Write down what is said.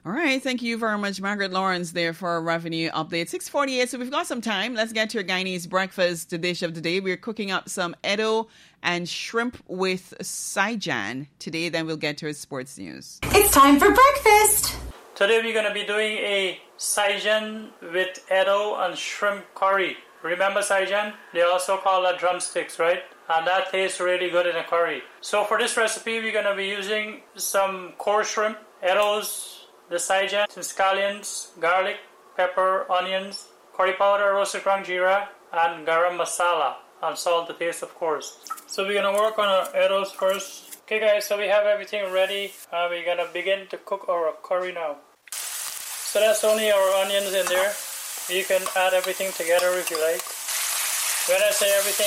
All right, thank you very much, Margaret Lawrence, there for our revenue update. 6:48, so we've got some time. Let's get to your Guyanese breakfast dish of the day. We're cooking up some Edo and shrimp with Saijan today. Then we'll get to our sports news. It's time for breakfast. Today we're going to be doing a Saijan with Edo and shrimp curry. Remember Saijan? They also call that drumsticks, right? And that tastes really good in a curry. So for this recipe, we're going to be using some core shrimp, Edos, the Saijan, some scallions, garlic, pepper, onions, curry powder, roasted ground jeera, and garam masala, and salt to taste, of course. So we're going to work on our Edos first. Okay guys, so we have everything ready, and we're going to begin to cook our curry now. So that's only our onions in there. You can add everything together if you like. When I say everything,